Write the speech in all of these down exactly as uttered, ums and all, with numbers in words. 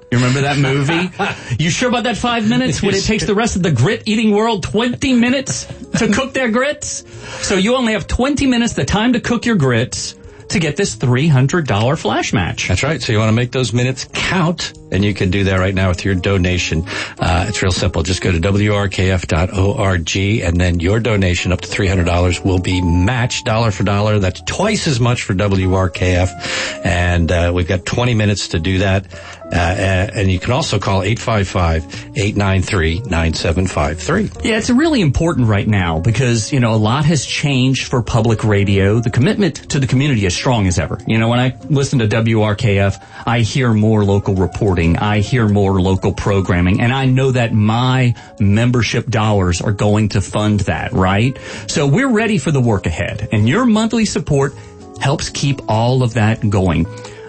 You remember that movie? You sure about that five minutes when it takes the rest of the grit-eating world twenty minutes to cook their grits? So you only have twenty minutes, the time to cook your grits, to get this three hundred dollars flash match. That's right. So you want to make those minutes count, and you can do that right now with your donation. Uh, it's real simple. Just go to W R K F dot org, and then your donation up to three hundred dollars will be matched dollar for dollar. That's twice as much for W R K F, and uh, we've got twenty minutes to do that. Uh, and you can also call eight five five, eight nine three, nine seven five three. Yeah, it's really important right now because, you know, a lot has changed for public radio. The commitment to the community is strong as ever. You know, when I listen to W R K F, I hear more local reporting. I hear more local programming. And I know that my membership dollars are going to fund that, right? So we're ready for the work ahead. And your monthly support helps keep all of that going.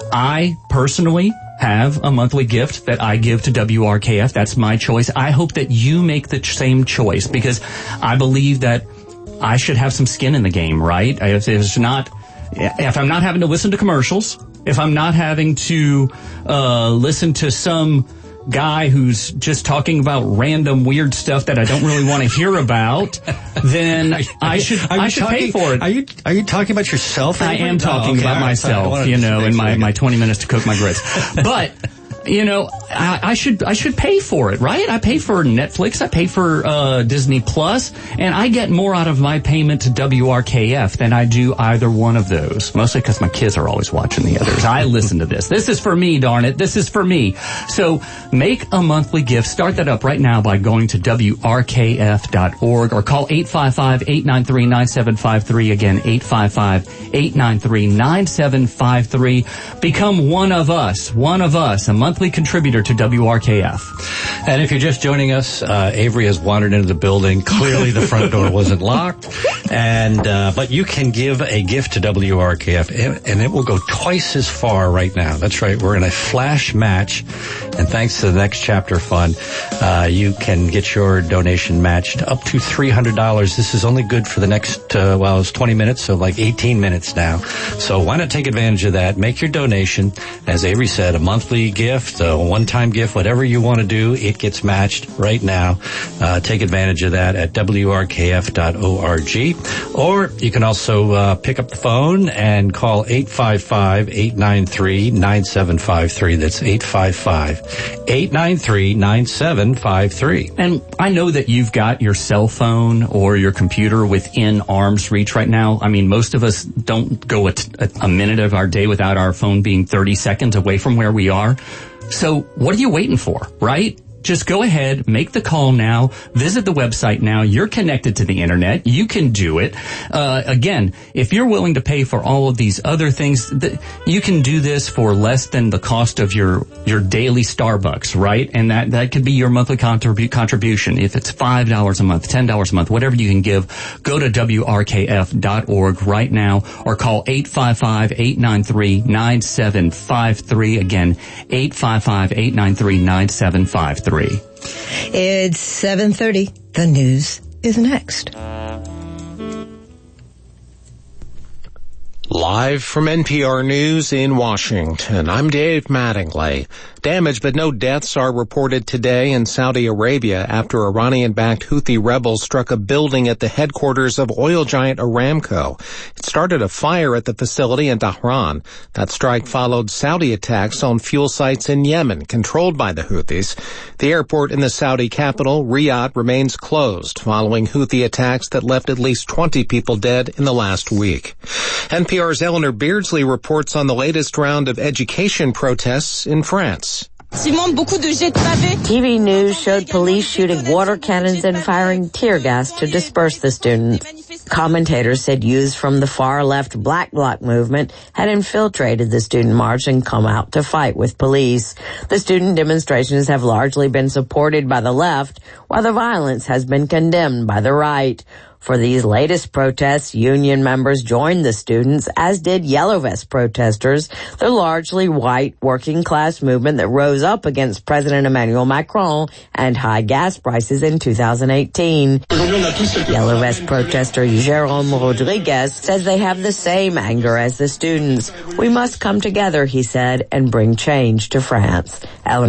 I personally have a monthly gift that I give to W R K F. That's my choice. I hope that you make the same choice because I believe that I should have some skin in the game, right? If it's not, if I'm not having to listen to commercials, if I'm not having to uh listen to some guy who's just talking about random weird stuff that I don't really want to hear about, then I should I should talking, pay for it. Are you are you talking about yourself? I am talking oh, okay. about right, myself, you know, in my, my twenty minutes to cook my grits. But, you know, I, I should I should pay for it, right? I pay for Netflix, I pay for uh Disney Plus, and I get more out of my payment to W R K F than I do either one of those. Mostly because my kids are always watching the others. I listen to this. This is for me, darn it. This is for me. So make a monthly gift. Start that up right now by going to W R K F dot org or call eight five five, eight nine three, nine seven five three. Again, eight five five, eight nine three, nine seven five three. Become one of us, one of us, a monthly contributor to W R K F. And if you're just joining us, uh, Avery has wandered into the building. Clearly the front door wasn't locked. And, uh, but you can give a gift to W R K F and it will go twice as far right now. That's right. We're in a flash match. And thanks to the Next Chapter Fund, uh, you can get your donation matched up to three hundred dollars. This is only good for the next, uh, well, it's twenty minutes, so like eighteen minutes now. So why not take advantage of that? Make your donation. As Avery said, a monthly gift, a one-time gift, whatever you want to do, it gets matched right now. Uh, take advantage of that at W R K F dot org. Or you can also uh, pick up the phone and call eight five five, eight nine three, nine seven five three. That's eight five five, eight nine three, nine seven five three. And I know that you've got your cell phone or your computer within arm's reach right now. I mean, most of us don't go a, t- a minute of our day without our phone being thirty seconds away from where we are. So what are you waiting for, right? Just go ahead, make the call now, visit the website now. You're connected to the internet. You can do it. Uh, again, if you're willing to pay for all of these other things, th- you can do this for less than the cost of your, your daily Starbucks, right? And that, that could be your monthly contribu- contribution. If it's five dollars a month, ten dollars a month, whatever you can give, go to W R K F dot org right now or call eight five five, eight nine three, nine seven five three. Again, eight five five, eight nine three, nine seven five three. It's seven thirty. The news is next. Live from N P R News in Washington, I'm Dave Mattingly. Damage but no deaths are reported today in Saudi Arabia after Iranian-backed Houthi rebels struck a building at the headquarters of oil giant Aramco. It started a fire at the facility in Dhahran. That strike followed Saudi attacks on fuel sites in Yemen, controlled by the Houthis. The airport in the Saudi capital, Riyadh, remains closed following Houthi attacks that left at least twenty people dead in the last week. N P R's Eleanor Beardsley reports on the latest round of education protests in France. T V news showed police shooting water cannons and firing tear gas to disperse the students. Commentators said youths from the far-left Black Bloc movement had infiltrated the student march and come out to fight with police. The student demonstrations have largely been supported by the left, while the violence has been condemned by the right. For these latest protests, union members joined the students, as did Yellow Vest protesters, the largely white working-class movement that rose up against President Emmanuel Macron and high gas prices in two thousand eighteen. Yellow Vest protester Jérôme Rodriguez says they have the same anger as the students. We must come together, he said, and bring change to France. Eleanor